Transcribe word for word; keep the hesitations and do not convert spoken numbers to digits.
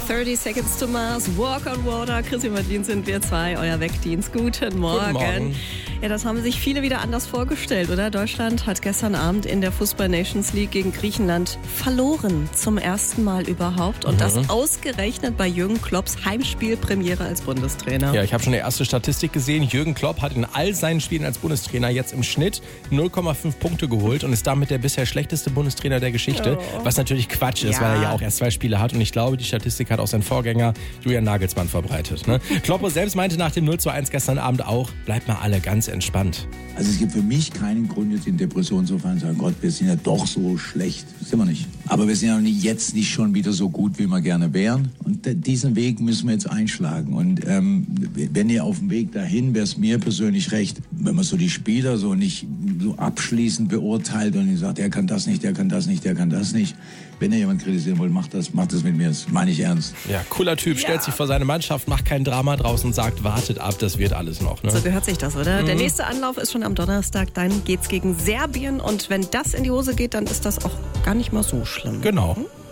thirty Seconds to Mars, Walk on Water. Chrissy Medin sind wir zwei, euer Wegdienst. Guten Morgen. Guten Morgen. Ja, das haben sich viele wieder anders vorgestellt, oder? Deutschland hat gestern Abend in der Fußball Nations League gegen Griechenland verloren. Zum ersten Mal überhaupt. Und mhm. das ausgerechnet bei Jürgen Klopps Heimspielpremiere als Bundestrainer. Ja, ich habe schon die erste Statistik gesehen. Jürgen Klopp hat in all seinen Spielen als Bundestrainer jetzt im Schnitt null Komma fünf Punkte geholt und ist damit der bisher schlechteste Bundestrainer der Geschichte. Oh. Was natürlich Quatsch ist, ja. weil er ja auch erst zwei Spiele hat. Und ich glaube, die Statistik hat auch sein Vorgänger Julian Nagelsmann verbreitet. Ne? Kloppo selbst meinte nach dem null zu eins gestern Abend auch, bleibt mal alle ganz entspannt. Also es gibt für mich keinen Grund, jetzt in Depression zu fallen und zu sagen, Gott, wir sind ja doch so schlecht. Das sind wir nicht. Aber wir sind ja jetzt nicht schon wieder so gut, wie wir gerne wären. Und diesen Weg müssen wir jetzt einschlagen. Und ähm, wenn ihr auf dem Weg dahin, wäre es mir persönlich recht, wenn man so die Spieler so nicht so abschließend beurteilt und sagt, der kann das nicht, der kann das nicht, der kann das nicht. Wenn ihr jemanden kritisieren wollt, macht das, macht das mit mir. Das meine ich ernst. Ja, cooler Typ, stellt ja. sich vor seine Mannschaft, macht kein Drama draus und sagt, wartet ab, das wird alles noch. Ne? So gehört sich das, oder? Mhm. Der nächste Anlauf ist schon am Donnerstag, dann geht's gegen Serbien. Und wenn das in die Hose geht, dann ist das auch gar nicht mal so schlimm. Genau. Hm?